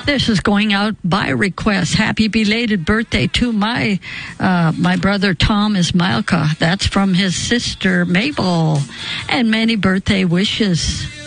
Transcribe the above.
This is going out by request. Happy belated birthday to my brother Tom Ismailka. That's from his sister Mabel. And many birthday wishes